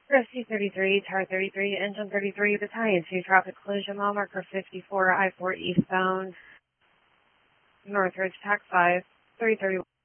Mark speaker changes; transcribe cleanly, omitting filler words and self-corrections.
Speaker 1: Rescue 33, Tower 33, Engine 33, Battalion 2, traffic collision, mile marker 54, I-4 eastbound, Northridge, TAC 5, 331.